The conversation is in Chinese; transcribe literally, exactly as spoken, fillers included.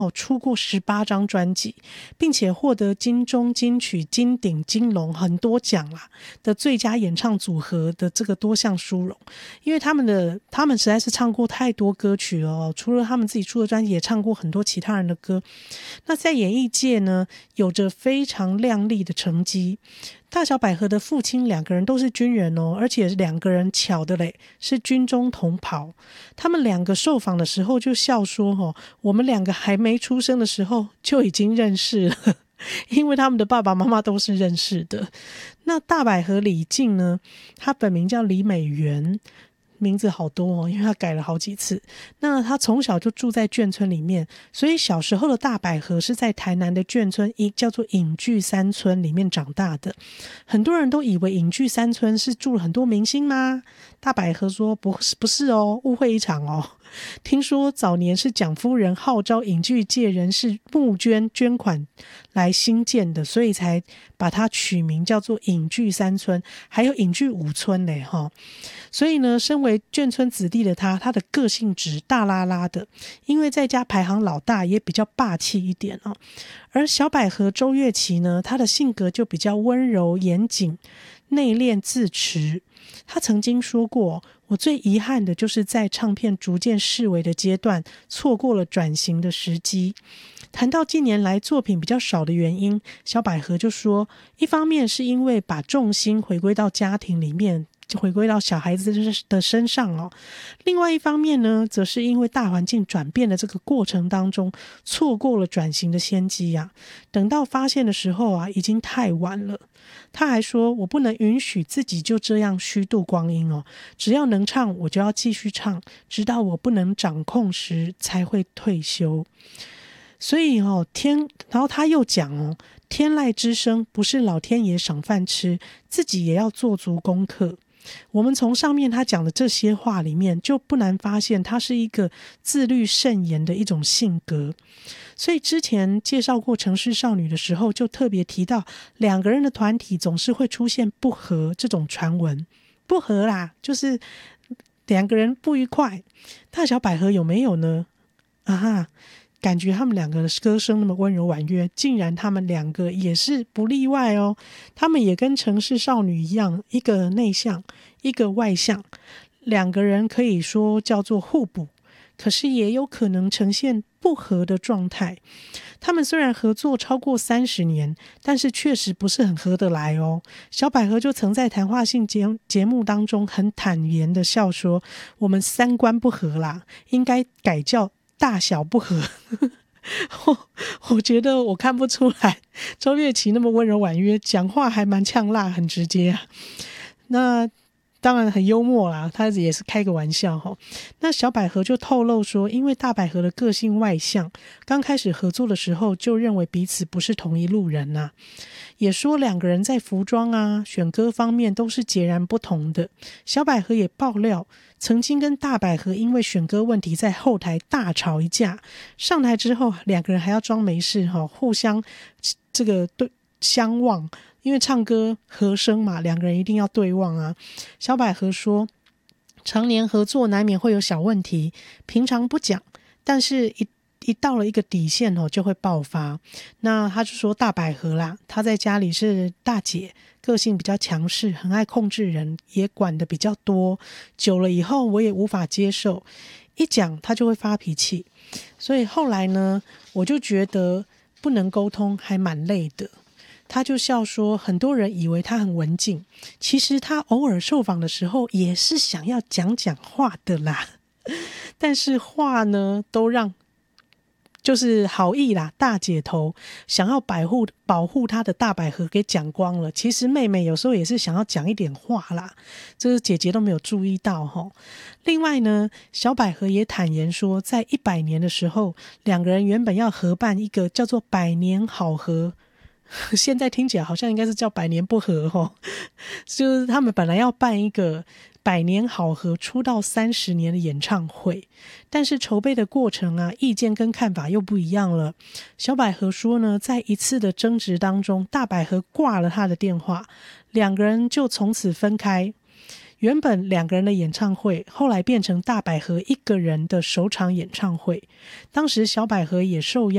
哦，出过十八张专辑，并且获得金钟、金曲、金鼎、金龙很多奖啦的最佳演唱组合的这个多项殊荣。因为他们的他们实在是唱过太多歌曲了哦，除了他们自己出的专辑，也唱过很多其他人的歌。那在演艺界呢，有着非常亮丽的成绩。大小百合的父亲两个人都是军人哦，而且两个人巧的嘞是军中同袍。他们两个受访的时候就笑说哦，我们两个还没出生的时候就已经认识了，因为他们的爸爸妈妈都是认识的。那大百合李静呢，她本名叫李美媛，名字好多哦，因为他改了好几次。那他从小就住在眷村里面，所以小时候的大百合是在台南的眷村一叫做隐居三村里面长大的。很多人都以为隐居三村是住了很多明星吗？大百合说不是，不是哦，误会一场哦。听说早年是蒋夫人号召影剧界人士募捐捐款来兴建的，所以才把它取名叫做影剧三村，还有影剧五村嘞哈。所以呢，身为眷村子弟的他，他的个性直大拉拉的，因为在家排行老大，也比较霸气一点哦。而小百合周月琪呢，他的性格就比较温柔严谨、内敛自持。他曾经说过，我最遗憾的就是在唱片逐渐式微的阶段，错过了转型的时机。谈到近年来作品比较少的原因，小百合就说，一方面是因为把重心回归到家庭里面，回归到小孩子的身上哦。另外一方面呢，则是因为大环境转变的这个过程当中，错过了转型的先机啊。等到发现的时候啊，已经太晚了。他还说，我不能允许自己就这样虚度光阴哦，只要能唱我就要继续唱，直到我不能掌控时才会退休。所以哦，天，然后他又讲哦，天籁之声不是老天爷赏饭吃，自己也要做足功课。我们从上面他讲的这些话里面，就不难发现他是一个自律慎言的一种性格。所以之前介绍过城市少女的时候，就特别提到两个人的团体总是会出现不和这种传闻。不和啦，就是两个人不愉快。大小百合有没有呢？啊哈，感觉他们两个的歌声那么温柔婉约，竟然他们两个也是不例外哦。他们也跟城市少女一样，一个内向，一个外向，两个人可以说叫做互补，可是也有可能呈现不合的状态。他们虽然合作超过三十年，但是确实不是很合得来哦。小百合就曾在谈话性节节目当中很坦言的笑说，我们三观不合啦，应该改叫大小不合。我, 我觉得我看不出来周月琪那么温柔婉约，讲话还蛮呛辣很直接啊。那当然很幽默啦，他也是开个玩笑齁。那小百合就透露说，因为大百合的个性外向，刚开始合作的时候就认为彼此不是同一路人啊，也说两个人在服装啊选歌方面都是截然不同的。小百合也爆料，曾经跟大百合因为选歌问题在后台大吵一架，上台之后两个人还要装没事齁，互相这个对相望，因为唱歌和声嘛，两个人一定要对望啊。小百合说，常年合作难免会有小问题，平常不讲，但是一一到了一个底线哦，就会爆发。那他就说大百合啦，他在家里是大姐，个性比较强势，很爱控制人，也管得比较多，久了以后我也无法接受，一讲他就会发脾气。所以后来呢，我就觉得不能沟通还蛮累的。他就笑说，很多人以为他很文静，其实他偶尔受访的时候也是想要讲讲话的啦，但是话呢都让就是好意啦，大姐头想要保护保护他的大百合给讲光了。其实妹妹有时候也是想要讲一点话啦，这是姐姐都没有注意到齁。另外呢，小百合也坦言说，在一百年的时候，两个人原本要合办一个叫做百年好合，现在听起来好像应该是叫百年不合齁，就是他们本来要办一个百年好合出道三十年的演唱会，但是筹备的过程啊，意见跟看法又不一样了。小百合说呢，在一次的争执当中，大百合挂了他的电话，两个人就从此分开。原本两个人的演唱会，后来变成大百合一个人的首场演唱会。当时小百合也受邀